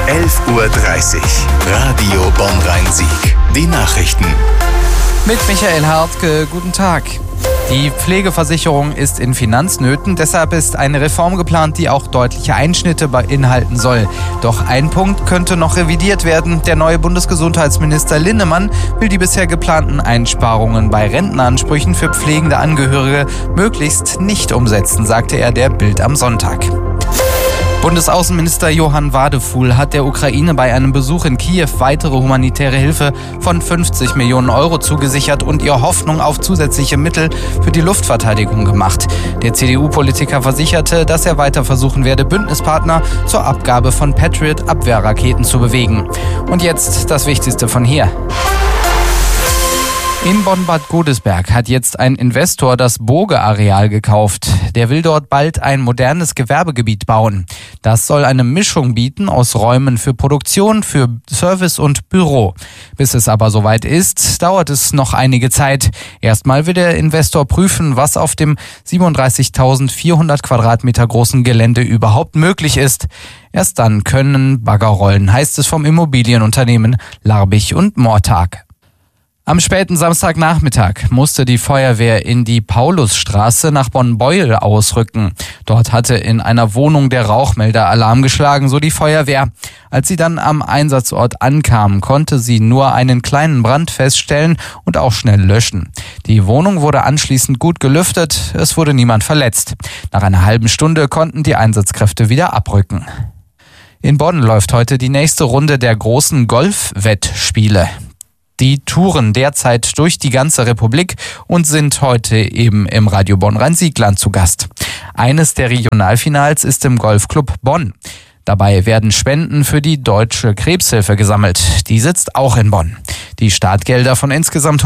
11:30 Uhr. Radio Bonn-Rhein-Sieg. Die Nachrichten. Mit Michael Hartke, guten Tag. Die Pflegeversicherung ist in Finanznöten, deshalb ist eine Reform geplant, die auch deutliche Einschnitte beinhalten soll. Doch ein Punkt könnte noch revidiert werden. Der neue Bundesgesundheitsminister Linnemann will die bisher geplanten Einsparungen bei Rentenansprüchen für pflegende Angehörige möglichst nicht umsetzen, sagte er der Bild am Sonntag. Bundesaußenminister Johann Wadefuhl hat der Ukraine bei einem Besuch in Kiew weitere humanitäre Hilfe von 50 Millionen Euro zugesichert und ihr Hoffnung auf zusätzliche Mittel für die Luftverteidigung gemacht. Der CDU-Politiker versicherte, dass er weiter versuchen werde, Bündnispartner zur Abgabe von Patriot-Abwehrraketen zu bewegen. Und jetzt das Wichtigste von hier. In Bonn-Bad Godesberg hat jetzt ein Investor das Boge-Areal gekauft. Der will dort bald ein modernes Gewerbegebiet bauen. Das soll eine Mischung bieten aus Räumen für Produktion, für Service und Büro. Bis es aber soweit ist, dauert es noch einige Zeit. Erstmal will der Investor prüfen, was auf dem 37.400 Quadratmeter großen Gelände überhaupt möglich ist. Erst dann können Bagger rollen, heißt es vom Immobilienunternehmen Larbig und Mortag. Am späten Samstagnachmittag musste die Feuerwehr in die Paulusstraße nach Bonn-Beuel ausrücken. Dort hatte in einer Wohnung der Rauchmelder Alarm geschlagen, so die Feuerwehr. Als sie dann am Einsatzort ankam, konnte sie nur einen kleinen Brand feststellen und auch schnell löschen. Die Wohnung wurde anschließend gut gelüftet, es wurde niemand verletzt. Nach einer halben Stunde konnten die Einsatzkräfte wieder abrücken. In Bonn läuft heute die nächste Runde der großen Golfwettspiele. Die touren derzeit durch die ganze Republik und sind heute eben im Radio Bonn-Rhein-Siegland zu Gast. Eines der Regionalfinals ist im Golfclub Bonn. Dabei werden Spenden für die Deutsche Krebshilfe gesammelt. Die sitzt auch in Bonn. Die Startgelder von insgesamt